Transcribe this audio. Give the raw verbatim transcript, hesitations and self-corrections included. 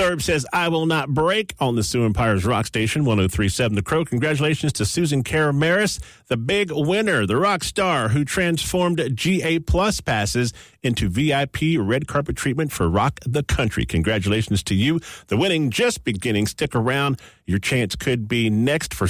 Thurb says, I will not break on the Sioux Empire's Rock Station, one oh three point seven The Crow. Congratulations to Susan Karamaris, the big winner, the rock star who transformed G A Plus passes into V I P red carpet treatment for Rock the Country. Congratulations to you. The winning just beginning. Stick around. Your chance could be next for